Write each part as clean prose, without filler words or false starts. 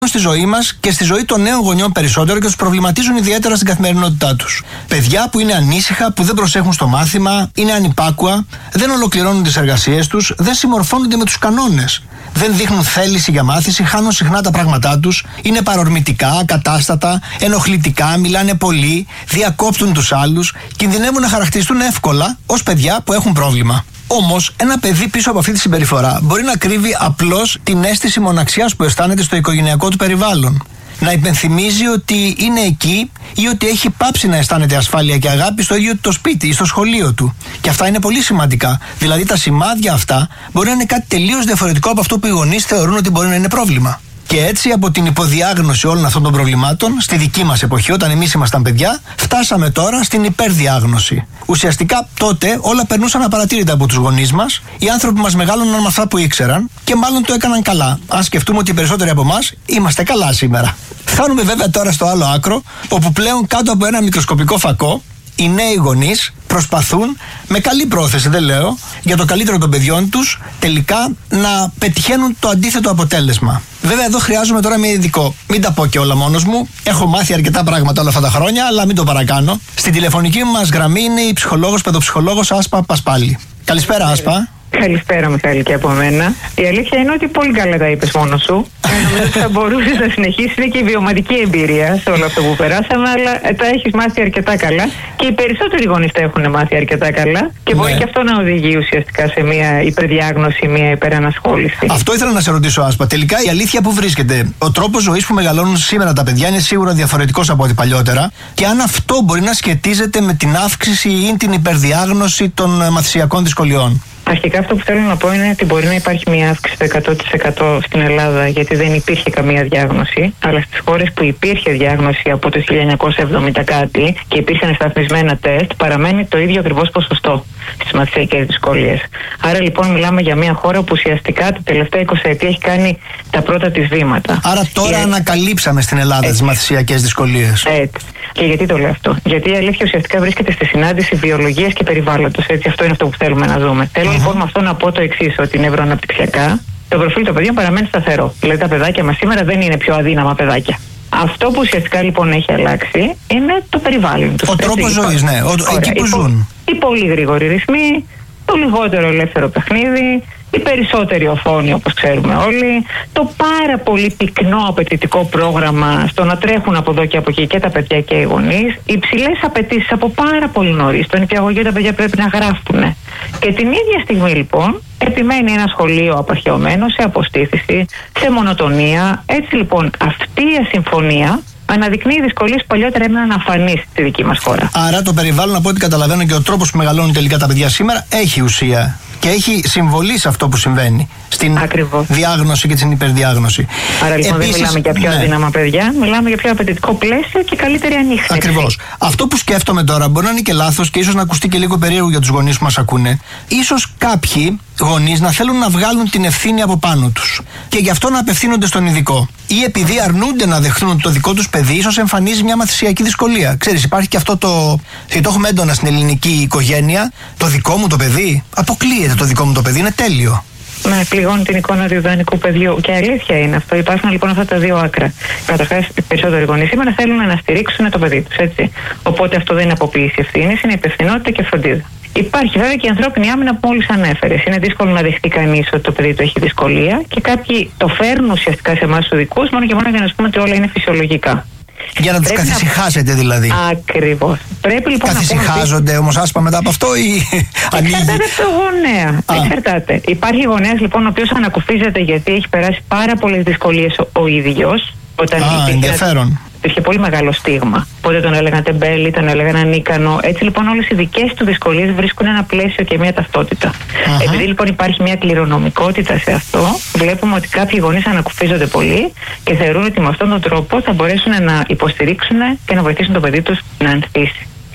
στη ζωή μας και στη ζωή των νέων γονιών περισσότερο και τους προβληματίζουν ιδιαίτερα στην καθημερινότητά τους. Παιδιά που είναι ανήσυχα, που δεν προσέχουν στο μάθημα, είναι ανυπάκουα, δεν ολοκληρώνουν τις εργασίες τους, δεν συμμορφώνονται με τους κανόνες. Δεν δείχνουν θέληση για μάθηση, χάνουν συχνά τα πράγματά τους, είναι παρορμητικά, ακατάστατα, ενοχλητικά, μιλάνε πολύ, διακόπτουν τους άλλους, κινδυνεύουν να χαρακτηριστούν εύκολα ως παιδιά που έχουν πρόβλημα. Όμως, ένα παιδί πίσω από αυτή τη συμπεριφορά μπορεί να κρύβει απλώς την αίσθηση μοναξιάς που αισθάνεται στο οικογενειακό του περιβάλλον. Να υπενθυμίζει ότι είναι εκεί ή ότι έχει πάψει να αισθάνεται ασφάλεια και αγάπη στο ίδιο το σπίτι ή στο σχολείο του. Και αυτά είναι πολύ σημαντικά. Δηλαδή, τα σημάδια αυτά μπορεί να είναι κάτι τελείως διαφορετικό από αυτό που οι γονείς θεωρούν ότι μπορεί να είναι πρόβλημα. Και έτσι, από την υποδιάγνωση όλων αυτών των προβλημάτων, στη δική μας εποχή, όταν εμείς ήμασταν παιδιά, φτάσαμε τώρα στην υπερδιάγνωση. Ουσιαστικά τότε όλα περνούσαν απαρατήρητα από τους γονείς μας, οι άνθρωποι μας μεγάλωναν με αυτά που ήξεραν και μάλλον το έκαναν καλά. Αν σκεφτούμε ότι οι περισσότεροι από εμάς είμαστε καλά σήμερα. Φτάνουμε βέβαια τώρα στο άλλο άκρο, όπου πλέον κάτω από ένα μικροσκοπικό φακό, οι νέοι γονείς προσπαθούν, με καλή πρόθεση δεν λέω, για το καλύτερο των παιδιών τους, τελικά να πετυχαίνουν το αντίθετο αποτέλεσμα. Βέβαια, εδώ χρειάζομαι τώρα μια ειδικό. Μην τα πω και όλα μόνος μου. Έχω μάθει αρκετά πράγματα όλα αυτά τα χρόνια, αλλά μην το παρακάνω. Στην τηλεφωνική μας γραμμή είναι η ψυχολόγος, παιδοψυχολόγος Άσπα Πασπάλη. Καλησπέρα, Άσπα. Καλησπέρα, Μιχάλη, και από μένα. Η αλήθεια είναι ότι πολύ καλά τα είπες μόνος σου. Νομίζω ότι θα μπορούσες να συνεχίσεις. Είναι και η βιωματική εμπειρία σε όλο αυτό που περάσαμε, αλλά τα έχεις μάθει αρκετά καλά. Και οι περισσότεροι γονείς τα έχουν μάθει αρκετά καλά. Και μπορεί και αυτό να οδηγεί ουσιαστικά σε μια υπερδιάγνωση, μια υπερανασχόληση. Αυτό ήθελα να σε ρωτήσω, Άσπα. Τελικά η αλήθεια που βρίσκεται. Ο τρόπος ζωής που μεγαλώνουν σήμερα τα παιδιά είναι σίγουρα διαφορετικός από ό,τι παλιότερα. Και αν αυτό μπορεί να σχετίζεται με την αύξηση ή την υπερδιάγνωση των μαθησιακών δυσκολιών. Αρχικά αυτό που θέλω να πω είναι ότι μπορεί να υπάρχει μια αύξηση το 100% στην Ελλάδα, γιατί δεν υπήρχε καμία διάγνωση, αλλά στις χώρες που υπήρχε διάγνωση από το 1970 κάτι και υπήρχαν σταθμισμένα τεστ, παραμένει το ίδιο ακριβώς ποσοστό στις μαθησιακές δυσκολίες. Άρα λοιπόν μιλάμε για μια χώρα που ουσιαστικά τα τελευταία 20 ετία έχει κάνει τα πρώτα της βήματα. Άρα τώρα ανακαλύψαμε στην Ελλάδα τις μαθησιακές δυσκολίες. Έτσι. Και γιατί το λέω αυτό? Γιατί η αλήθεια ουσιαστικά βρίσκεται στη συνάντηση βιολογίας και περιβάλλοντος. Έτσι, αυτό είναι αυτό που θέλουμε να δούμε. Θέλω λοιπόν με αυτό να πω το εξής, ότι νευροαναπτυξιακά το προφίλ των παιδιών παραμένει σταθερό. Δηλαδή τα παιδάκια μας σήμερα δεν είναι πιο αδύναμα παιδάκια. Αυτό που ουσιαστικά λοιπόν έχει αλλάξει είναι το περιβάλλον τους. Ο τρόπος ζωής, ναι, εκεί που ζουν. Οι πολύ γρήγοροι ρυθμοί, το λιγότερο ελεύθερο παιχνίδι, η περισσότερη οθόνη όπως ξέρουμε όλοι, το πάρα πολύ πυκνό απαιτητικό πρόγραμμα στο να τρέχουν από εδώ και από εκεί και τα παιδιά και οι γονείς, οι υψηλές απαιτήσεις από πάρα πολύ νωρίς, στο νηπιαγωγείο τα παιδιά πρέπει να γράφουν. Και την ίδια στιγμή λοιπόν επιμένει ένα σχολείο απαρχαιωμένο σε αποστήθηση, σε μονοτονία. Έτσι λοιπόν αυτή η ασυμφωνία αναδεικνύει δυσκολίες που παλιότερα έμειναν αφανείς στη δική μας χώρα. Άρα το περιβάλλον, από ό,τι καταλαβαίνω, και ο τρόπος που μεγαλώνουν τελικά τα παιδιά σήμερα έχει ουσία και έχει συμβολή σε αυτό που συμβαίνει στην διάγνωση και την υπερδιάγνωση. Άρα λοιπόν δεν μιλάμε για πιο αδύναμα παιδιά, μιλάμε για πιο απαιτητικό πλαίσιο και καλύτερη ανείχνευση. Ακριβώς. Αυτό που σκέφτομαι τώρα μπορεί να είναι και λάθος και ίσως να ακουστεί και λίγο περίεργο για τους γονείς που μας ακούνε. Ίσως κάποιοι γονείς να θέλουν να βγάλουν την ευθύνη από πάνω τους και γι' αυτό να απευθύνονται στον ειδικό. Ή επειδή αρνούνται να δεχθούν ότι το δικό τους παιδί ίσως εμφανίζει μια μαθησιακή δυσκολία. Ξέρεις, υπάρχει και αυτό το έχουμε έντονα στην ελληνική οικογένεια. Το δικό μου το παιδί, αποκλείεται το δικό μου το παιδί, είναι τέλειο. Ναι, πληγώνει την εικόνα του ιδανικού παιδιού. Και αλήθεια είναι αυτό. Υπάρχουν λοιπόν αυτά τα δύο άκρα. Καταρχάς, οι περισσότεροι γονείς σήμερα θέλουν να στηρίξουν το παιδί τους, έτσι. Οπότε αυτό δεν είναι αποποίηση ευθύνης, είναι υπευθυνότητα και φροντίδα. Υπάρχει βέβαια και η ανθρώπινη άμυνα που μόλις ανέφερες. Είναι δύσκολο να δεχτεί κανείς ότι το παιδί του έχει δυσκολία και κάποιοι το φέρνουν ουσιαστικά σε εμάς τους δικούς μόνο και μόνο για να σου πούμε ότι όλα είναι φυσιολογικά. Για να τους καθησυχάσετε δηλαδή. Ακριβώς. Πρέπει λοιπόν καθησυχάζονται όμως Άσπα μετά από αυτό ή ανοίγει? Εξαρτάται από το γονέα. Εξαρτάται. Υπάρχει γονέας λοιπόν ο οποίος ανακουφίζεται γιατί έχει περάσει πάρα πολλές δυσκολίες ο ίδιος. Ενδιαφέρον. Είχε πολύ μεγάλο στίγμα. Οπότε τον έλεγαν τεμπέλη, τον έλεγαν ανίκανο. Έτσι λοιπόν όλες οι δικές του δυσκολίες βρίσκουν ένα πλαίσιο και μια ταυτότητα. Επειδή λοιπόν υπάρχει μια κληρονομικότητα σε αυτό, βλέπουμε ότι κάποιοι γονείς ανακουφίζονται πολύ και θεωρούν ότι με αυτόν τον τρόπο θα μπορέσουν να υποστηρίξουν και να βοηθήσουν το παιδί τους να ανθίσει.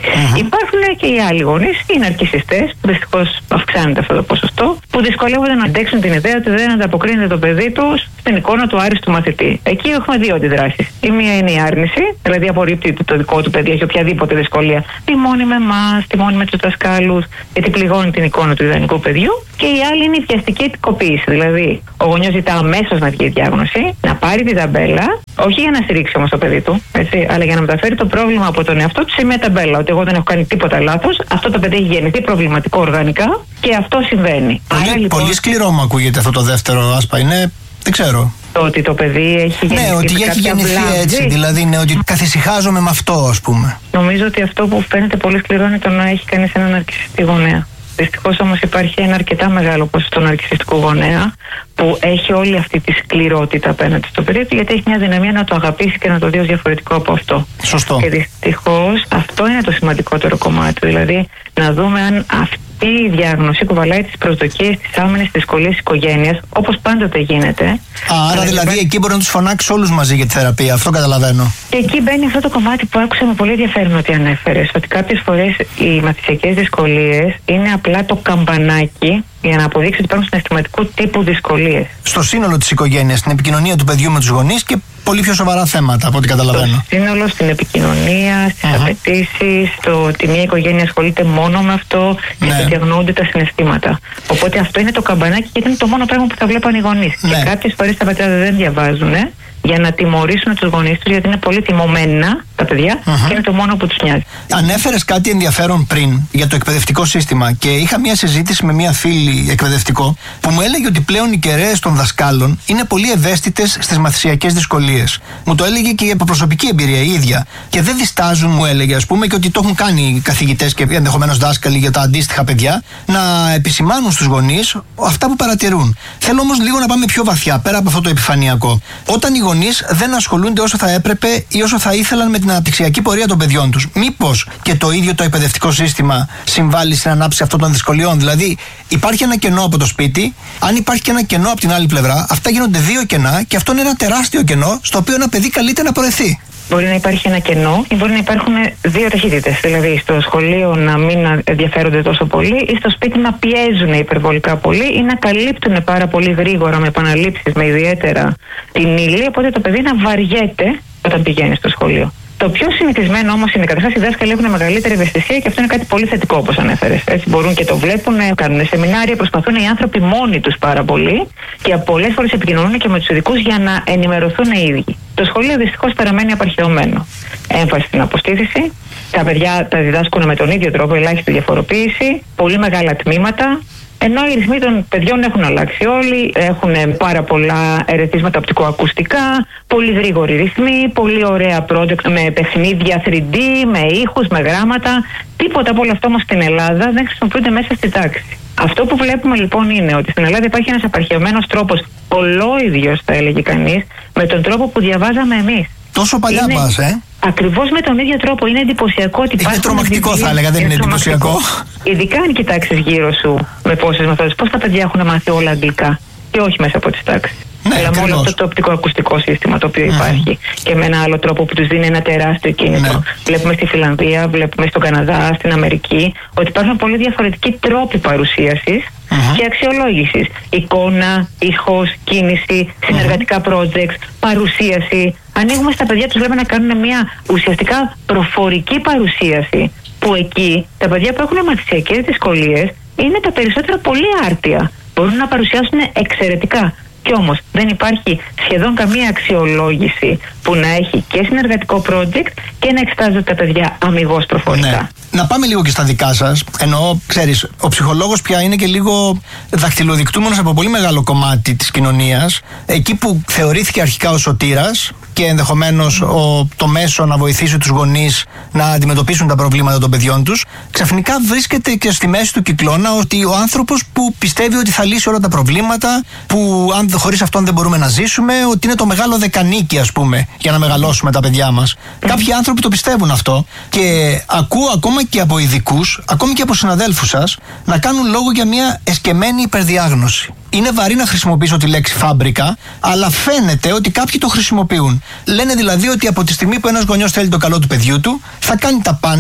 Υπάρχουν και οι άλλοι γονείς, οι ναρκισσιστές, που δυστυχώς αυξάνεται αυτό το ποσοστό, που δυσκολεύονται να αντέξουν την ιδέα ότι δεν ανταποκρίνεται το παιδί τους στην εικόνα του άριστου μαθητή. Εκεί έχουμε δύο αντιδράσεις. Η μία είναι η άρνηση, δηλαδή απορρίπτει το δικό του παιδί, έχει οποιαδήποτε δυσκολία. Τιμώνει με εμάς, τιμώνει με τους δασκάλους, γιατί πληγώνει την εικόνα του ιδανικού παιδιού. Και η άλλη είναι η βιαστική ετικοποίηση. Δηλαδή, ο γονιός ζητά αμέσως να βγει η διάγνωση, να πάρει την ταμπέλα, όχι για να στηρίξει όμως το παιδί του, έτσι, αλλά για να μεταφέρει το πρόβλημα από τον εαυτό του σε μια ταμπέλα. Ότι εγώ δεν έχω κάνει τίποτα λάθος, αυτό το παιδί έχει γεννηθεί προβληματικό οργανικά και αυτό συμβαίνει. Άρα, λοιπόν, πολύ σκληρό μου ακούγεται αυτό το δεύτερο, Άσπα. Είναι, δεν ξέρω. Το ότι το παιδί έχει γεννηθεί. Ναι, ότι έχει γεννηθεί έτσι. Δηλαδή, ναι, ότι καθησυχάζομαι με αυτό, ας πούμε. Νομίζω ότι αυτό που φαίνεται πολύ σκληρό είναι το να έχει κανείς έναν ναρκισσιστή γονέα. Δυστυχώς όμως υπάρχει ένα αρκετά μεγάλο ποσοστό ναρκισσιστικού γονέα που έχει όλη αυτή τη σκληρότητα απέναντι στο παιδί του, γιατί έχει μια δυναμία να το αγαπήσει και να το δει ως διαφορετικό από αυτό. Σωστό. Και δυστυχώς αυτό είναι το σημαντικότερο κομμάτι. Δηλαδή να δούμε αν αυτή η διάγνωση κουβαλάει τις προσδοκίες, τις άμενες δυσκολίες της οικογένειας, όπως πάντοτε γίνεται. Άρα δηλαδή εκεί μπορεί να τους φωνάξει όλους μαζί για τη θεραπεία, αυτό καταλαβαίνω. Και εκεί μπαίνει αυτό το κομμάτι που άκουσα με πολύ ενδιαφέρον ότι ανέφερες, ότι κάποιες φορές οι μαθησιακές δυσκολίες είναι απλά το καμπανάκι για να αποδείξει ότι υπάρχουν συναισθηματικού τύπου δυσκολίες. Στο σύνολο της οικογένειας, στην επικοινωνία του παιδιού με τους γονείς και πολύ πιο σοβαρά θέματα από ό,τι καταλαβαίνω. Στο σύνολο, στην επικοινωνία, στις απαιτήσεις, το ότι μια οικογένεια ασχολείται μόνο με αυτό και ότι διαγνώονται τα συναισθήματα. Οπότε αυτό είναι το καμπανάκι και είναι το μόνο πράγμα που θα βλέπαν οι γονείς. Ναι. Και κάποιες φορές τα πατέρα δεν διαβάζουν για να τιμωρήσουν τους γονείς τους, γιατί είναι πολύ τιμωμένα τα παιδιά και είναι το μόνο που τους νοιάζει. Ανέφερες κάτι ενδιαφέρον πριν για το εκπαιδευτικό σύστημα και είχα μια συζήτηση με μια φίλη εκπαιδευτικό που μου έλεγε ότι πλέον οι κεραίες των δασκάλων είναι πολύ ευαίσθητες στις μαθησιακές δυσκολίες. Μου το έλεγε και από προσωπική εμπειρία η ίδια. Και δεν διστάζουν, μου έλεγε, ας πούμε, και ότι το έχουν κάνει οι καθηγητές και ενδεχομένως δάσκαλοι για τα αντίστοιχα παιδιά, να επισημάνουν στους γονείς αυτά που παρατηρούν. Θέλω όμως λίγο να πάμε πιο βαθιά, πέρα από αυτό το επιφανειακό. Όταν οι γονείς δεν ασχολούνται όσο θα έπρεπε ή όσο θα ήθελαν με την αναπτυξιακή πορεία των παιδιών τους, μήπως και το ίδιο το εκπαιδευτικό σύστημα συμβάλλει στην ανάπτυξη αυτών των δυσκολιών? Δηλαδή, υπάρχει ένα κενό από το σπίτι, αν υπάρχει και ένα κενό από την άλλη πλευρά, αυτά γίνονται δύο κενά και αυτό είναι ένα τεράστιο κενό στο οποίο ένα παιδί καλείται να προαιθεί. Μπορεί να υπάρχει ένα κενό ή μπορεί να υπάρχουν δύο ταχύτητες. Δηλαδή, στο σχολείο να μην ενδιαφέρονται τόσο πολύ ή στο σπίτι να πιέζουν υπερβολικά πολύ ή να καλύπτουν πάρα πολύ γρήγορα με επαναλήψεις, με ιδιαίτερα την ύλη. Οπότε το παιδί να βαριέται όταν πηγαίνει στο σχολείο. Το πιο συνηθισμένο όμως είναι καταρχάς οι δάσκαλοι έχουν μεγαλύτερη ευαισθησία και αυτό είναι κάτι πολύ θετικό, όπως ανέφερες. Έτσι μπορούν και το βλέπουν, κάνουν σεμινάρια, προσπαθούν οι άνθρωποι μόνοι τους πάρα πολύ και πολλές φορές επικοινωνούν και με τους ειδικούς για να ενημερωθούν οι ίδιοι. Το σχολείο δυστυχώς παραμένει απαρχαιωμένο. Έμφαση στην αποστήθηση. Τα παιδιά τα διδάσκουν με τον ίδιο τρόπο, ελάχιστη διαφοροποίηση, πολύ μεγάλα τμήματα. Ενώ οι ρυθμοί των παιδιών έχουν αλλάξει όλοι, έχουν πάρα πολλά ερεθίσματα οπτικοακουστικά, πολύ γρήγοροι ρυθμοί, πολύ ωραία project με παιχνίδια 3D, με ήχους, με γράμματα. Τίποτα από όλα αυτά όμως στην Ελλάδα δεν χρησιμοποιούνται μέσα στη τάξη. Αυτό που βλέπουμε λοιπόν είναι ότι στην Ελλάδα υπάρχει ένας απαρχαιωμένος τρόπος, ολόιδιος θα έλεγε κανείς, με τον τρόπο που διαβάζαμε εμείς. Τόσο παλιά πας, Ακριβώς με τον ίδιο τρόπο. Είναι εντυπωσιακό ότι είναι τρομακτικό, θα έλεγα, δεν είναι εντυπωσιακό. Ειδικά αν κοιτάξεις γύρω σου με πόσες μεθόδους, πώς τα παιδιά έχουν μάθει όλα αγγλικά και όχι μέσα από τις τάξεις. Ναι, αλλά με όλο αυτό το οπτικοακουστικό σύστημα το οποίο υπάρχει και με ένα άλλο τρόπο που τους δίνει ένα τεράστιο κίνητρο. Ναι. Βλέπουμε στη Φιλανδία, βλέπουμε στον Καναδά, στην Αμερική, ότι υπάρχουν πολύ διαφορετικοί τρόποι παρουσίασης και αξιολόγησης. Εικόνα, ήχος, κίνηση, συνεργατικά projects, παρουσίαση. Ανοίγουμε στα παιδιά, τους λέμε να κάνουν μια ουσιαστικά προφορική παρουσίαση, που εκεί τα παιδιά που έχουν μαθησιακές δυσκολίες είναι τα περισσότερα πολύ άρτια. Μπορούν να παρουσιάσουν εξαιρετικά. Κι όμως δεν υπάρχει σχεδόν καμία αξιολόγηση που να έχει και συνεργατικό project και να εξετάζονται τα παιδιά αμιγώς προφορικά. Ναι. Να πάμε λίγο και στα δικά σας. Εννοώ, ξέρεις, ο ψυχολόγος πια είναι και λίγο δακτυλοδεικτούμενος από πολύ μεγάλο κομμάτι της κοινωνίας. Εκεί που θεωρήθηκε αρχικά ο σωτήρας και ενδεχομένως το μέσο να βοηθήσει τους γονείς να αντιμετωπίσουν τα προβλήματα των παιδιών τους, ξαφνικά βρίσκεται και στη μέση του κυκλώνα ότι ο άνθρωπος που πιστεύει ότι θα λύσει όλα τα προβλήματα, που χωρίς αυτόν δεν μπορούμε να ζήσουμε, ότι είναι το μεγάλο δεκανίκι, ας πούμε, για να μεγαλώσουμε τα παιδιά μας. Κάποιοι άνθρωποι το πιστεύουν αυτό και ακούω ακόμα και από ειδικούς, ακόμη και από συναδέλφους σας, να κάνουν λόγο για μια εσκεμμένη υπερδιάγνωση. Είναι βαρύ να χρησιμοποιήσω τη λέξη φάμπρικα, αλλά φαίνεται ότι κάποιοι το χρησιμοποιούν. Λένε δηλαδή ότι από τη στιγμή που ένας γονιός θέλει το καλό του παιδιού του, θα κάνει τα πάντα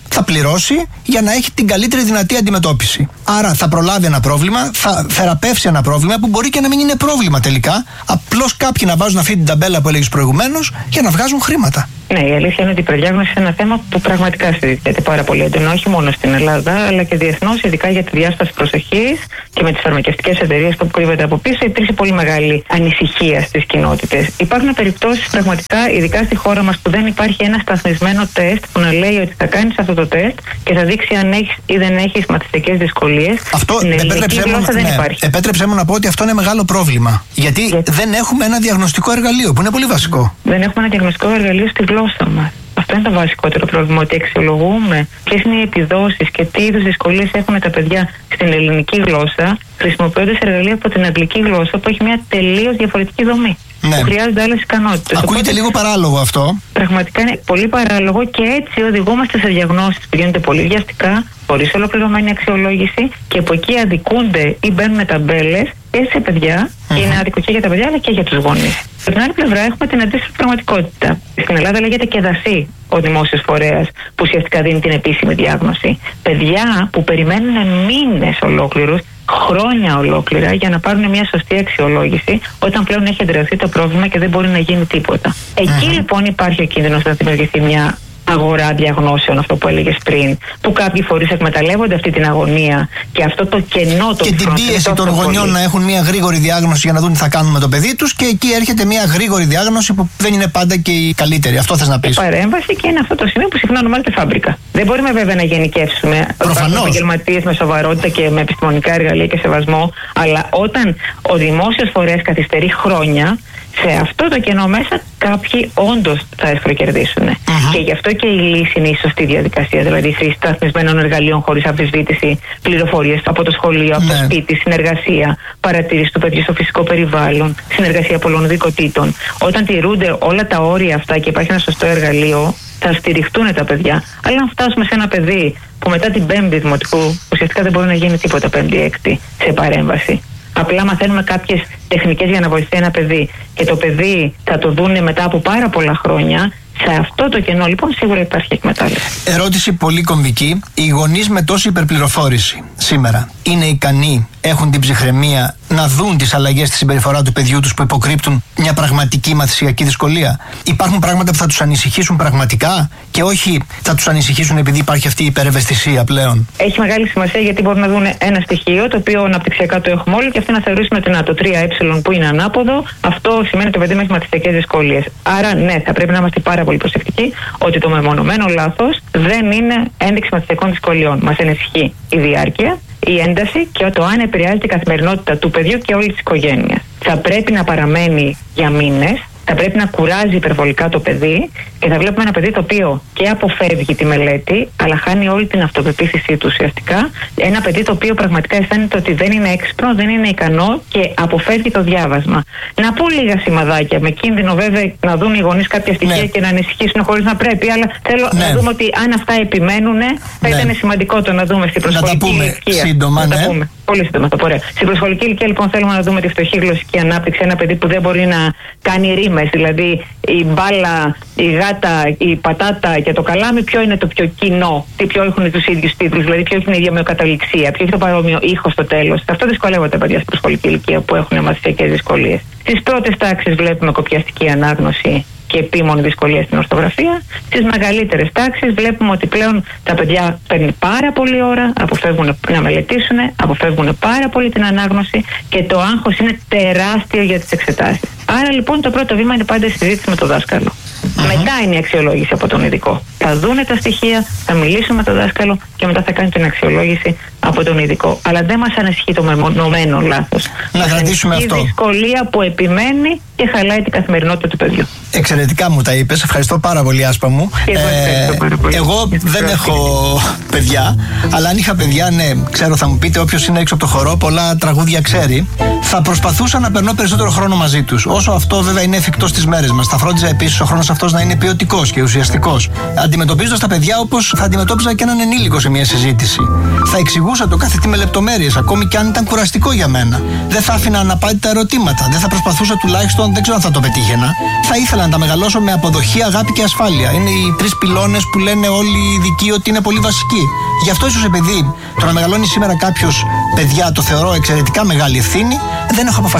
θα πληρώσει για να έχει την καλύτερη δυνατή αντιμετώπιση. Άρα θα προλάβει ένα πρόβλημα, θα θεραπεύσει ένα πρόβλημα που μπορεί και να μην είναι πρόβλημα τελικά. Απλώς κάποιοι να βάζουν αυτή την ταμπέλα που έλεγες προηγουμένως για να βγάζουν χρήματα. Ναι, η αλήθεια είναι ότι η προδιάγνωση είναι ένα θέμα που πραγματικά συζητιέται πάρα πολύ έντονα, όχι μόνο στην Ελλάδα, αλλά και διεθνώς, ειδικά για τη διάσταση προσοχής και με τις φαρμακευτικές εταιρείες που κρύβεται από πίσω. Υπήρξε πολύ μεγάλη ανησυχία στις κοινότητες. Υπάρχουν περιπτώσεις πραγματικά, ειδικά στη χώρα μας, που δεν υπάρχει ένα σταθμισμένο τεστ που να λέει ότι θα κάνεις αυτό το τεστ και θα δείξει αν έχεις ή δεν έχεις μαθητικές δυσκολίες. Αυτό επέτρεψέ μου να πω ότι αυτό είναι μεγάλο πρόβλημα. Γιατί δεν έχουμε ένα διαγνωστικό εργαλείο που είναι πολύ βασικό. Δεν έχουμε ένα διαγνωστικό εργαλείο στη γλώσσα μας. Αυτό είναι το βασικότερο πρόβλημα, ότι αξιολογούμε ποιες είναι οι επιδόσεις και τι είδους δυσκολίες έχουν τα παιδιά στην ελληνική γλώσσα, χρησιμοποιώντας εργαλεία από την αγγλική γλώσσα που έχει μια τελείως διαφορετική δομή. Ναι. Που χρειάζονται άλλες ικανότητες. Ακούγεται λίγο παράλογο αυτό. Πραγματικά είναι πολύ παράλογο και έτσι οδηγούμαστε σε διαγνώσεις που γίνονται πολύ βιαστικά, χωρίς ολοκληρωμένη αξιολόγηση και από εκεί αδικούνται ή μπαίνουν ταμπέλες και σε παιδιά. Είναι άδικο και για τα παιδιά αλλά και για τους γονείς. Από την άλλη πλευρά έχουμε την αντίστοιχη πραγματικότητα. Στην Ελλάδα λέγεται και δασί ο δημόσιος φορέας που ουσιαστικά δίνει την επίσημη διάγνωση. Παιδιά που περιμένουν μήνες ολόκληρους, χρόνια ολόκληρα για να πάρουν μια σωστή αξιολόγηση όταν πλέον έχει εντρεωθεί το πρόβλημα και δεν μπορεί να γίνει τίποτα. Εκεί λοιπόν υπάρχει ο κίνδυνος να δημιουργηθεί μια αγορά διαγνώσεων, αυτό που έλεγες πριν, που κάποιοι φορείς εκμεταλλεύονται αυτή την αγωνία και αυτό το κενό το και την πίεση των γονιών να έχουν μια γρήγορη διάγνωση για να δουν τι θα κάνουν με το παιδί τους, και εκεί έρχεται μια γρήγορη διάγνωση που δεν είναι πάντα και η καλύτερη. Αυτό θες να πεις? Η παρέμβαση, και είναι αυτό το σημείο που συχνά ονομάζεται φάμπρικα. Δεν μπορούμε βέβαια να γενικεύσουμε. Υπάρχουν επαγγελματίες με σοβαρότητα και με επιστημονικά εργαλεία και σεβασμό, αλλά όταν ο δημόσιος φορέας καθυστερεί χρόνια, σε αυτό το κενό μέσα κάποιοι όντως θα εσχροκερδίσουν. Και γι' αυτό και η λύση είναι η σωστή διαδικασία. Δηλαδή, χρήση σταθμισμένων εργαλείων χωρίς αμφισβήτηση, πληροφορίες από το σχολείο, από το σπίτι, συνεργασία, παρατήρηση του παιδιού στο φυσικό περιβάλλον, συνεργασία πολλών δικοτήτων. Όταν τηρούνται όλα τα όρια αυτά και υπάρχει ένα σωστό εργαλείο, θα στηριχτούν τα παιδιά. Αλλά αν φτάσουμε σε ένα παιδί που μετά την 5η δημοτικού ουσιαστικά δεν μπορεί να γίνει τίποτα 5η-6η σε παρέμβαση. Απλά μαθαίνουμε κάποιες τεχνικές για να βοηθήσει ένα παιδί και το παιδί θα το δούνε μετά από πάρα πολλά χρόνια. Σε αυτό το κενό λοιπόν σίγουρα υπάρχει εκμετάλλευση. Ερώτηση πολύ κομβική. Οι γονείς με τόση υπερπληροφόρηση σήμερα είναι ικανοί, έχουν την ψυχραιμία να δουν τις αλλαγές στη συμπεριφορά του παιδιού τους που υποκρύπτουν μια πραγματική μαθησιακή δυσκολία? Υπάρχουν πράγματα που θα τους ανησυχήσουν πραγματικά και όχι θα τους ανησυχήσουν επειδή υπάρχει αυτή η υπερευαισθησία πλέον? Έχει μεγάλη σημασία, γιατί μπορούν να δουν ένα στοιχείο το οποίο αναπτυξιακά το έχουμε όλοι και αυτό να θεωρήσουμε ότι το 3ε που είναι ανάποδο, αυτό σημαίνει ότι το παιδί μας έχει μαθησιακές δυσκολίες. Άρα ναι, θα πρέπει να είμαστε πάρα πολύ προσεκτικοί ότι το μεμονωμένο λάθος δεν είναι ένδειξη μαθησιακών δυσκολιών. Μας ανησυχεί η διάρκεια, η ένταση και το αν επηρεάζει την καθημερινότητα του παιδιού και όλης της οικογένειας. Θα πρέπει να παραμένει για μήνες, θα πρέπει να κουράζει υπερβολικά το παιδί και θα βλέπουμε ένα παιδί το οποίο και αποφεύγει τη μελέτη, αλλά χάνει όλη την αυτοπεποίθησή του ουσιαστικά. Ένα παιδί το οποίο πραγματικά αισθάνεται ότι δεν είναι έξυπνο, δεν είναι ικανό και αποφεύγει το διάβασμα. Να πω λίγα σημαδάκια, με κίνδυνο βέβαια να δουν οι γονείς κάποια στοιχεία και να ανησυχήσουν χωρίς να πρέπει, αλλά θέλω να δούμε ότι αν αυτά επιμένουν, θα ήταν σημαντικό το να δούμε στην προσχολική ηλικία. Σύντομα, να τα πούμε. Πολύ σύντομα, το ωραία. Στην προσχολική ηλικία λοιπόν θέλουμε να δούμε τη φτωχή γλωσσική ανάπτυξη. Ένα παιδί που δεν μπορεί να κάνει ρήμες, δηλαδή η μπάλα, η γάτα, η πατάτα και το καλάμι, ποιο είναι το πιο κοινό, τι πιο έχουν τους ίδιους τίτλους, δηλαδή ποιο έχει την ίδια μειοκαταληξία, ποιο έχει το παρόμοιο ήχο στο τέλος. Αυτό δυσκολεύονται τα παιδιά στην προσχολική ηλικία που έχουν μαθησιακές δυσκολίες. Στις πρώτες τάξεις βλέπουμε κοπιαστική ανάγνωση και επίμονη δυσκολία στην ορθογραφία. Στις μεγαλύτερες τάξεις βλέπουμε ότι πλέον τα παιδιά παίρνουν πάρα πολλή ώρα, αποφεύγουν να μελετήσουν, αποφεύγουν πάρα πολύ την ανάγνωση και το άγχος είναι τεράστιο για τις εξετάσεις. Άρα λοιπόν το πρώτο βήμα είναι πάντα η συζήτηση με τον δάσκαλο. Μετά είναι η αξιολόγηση από τον ειδικό. Θα δούνε τα στοιχεία, θα μιλήσουν με τον δάσκαλο και μετά θα κάνει την αξιολόγηση από τον ειδικό. Αλλά δεν μας ανησυχεί το μεμονωμένο λάθος. Να κρατήσουμε αυτό. Η δυσκολία που επιμένει και χαλάει την καθημερινότητα του παιδιού. Εξαιρετικά μου τα είπες. Ευχαριστώ πάρα πολύ, Άσπα μου. Εγώ δεν έχω παιδιά, αλλά αν είχα παιδιά, ναι, ξέρω, θα μου πείτε, όποιος είναι έξω από το χορό, πολλά τραγούδια ξέρει. Θα προσπαθούσα να περνώ περισσότερο χρόνο μαζί τους. Όσο αυτό βέβαια είναι εφικτό στις μέρες μας. Θα φρόντιζα επίσης ο χρόνος αυτός να είναι ποιοτικός και ουσιαστικός. Αντιμετωπίζοντας τα παιδιά όπως θα αντιμετώπιζα και έναν ενήλικο σε μια συζήτηση. Θα εξηγούσα το κάθε τι με λεπτομέρειες, ακόμη και αν ήταν κουραστικό για μένα. Δεν θα άφηνα αναπάντητα ερωτήματα. Δεν θα προσπαθούσα τουλάχιστον δεν ξέρω αν θα το πετύχαινα. Θα ήθελα να τα μεγαλώσω με αποδοχή, αγάπη και ασφάλεια. Είναι οι 3 πυλώνες που λένε όλοι οι ειδικοί ότι είναι πολύ βασικοί. Γι' αυτό ίσως επειδή το να μεγαλώνει σήμερα κάποιος παιδιά το θεωρώ εξαιρετικά μεγάλη ευθύνη, δεν έχω αποφασίσει.